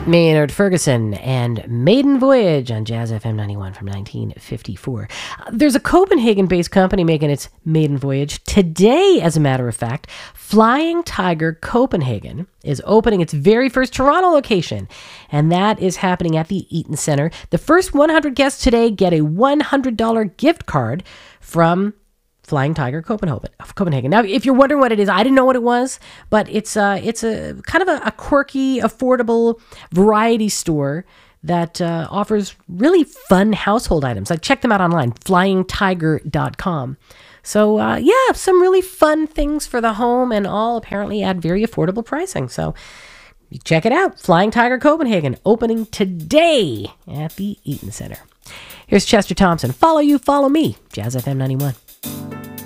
Maynard Ferguson and Maiden Voyage on Jazz FM 91 from 1954. There's a Copenhagen-based company making its maiden voyage today, as a matter of fact. Flying Tiger Copenhagen is opening its very first Toronto location, and that is happening at the Eaton Centre. The first 100 guests today get a $100 gift card from Flying Tiger Copenhagen. Now, if you're wondering what it is, I didn't know what it was, but it's a kind of a quirky, affordable variety store that offers really fun household items. I checked them out online, flyingtiger.com. So, some really fun things for the home, and all apparently at very affordable pricing. So, you check it out. Flying Tiger Copenhagen, opening today at the Eaton Centre. Here's Chester Thompson. Follow you, follow me. Jazz FM 91.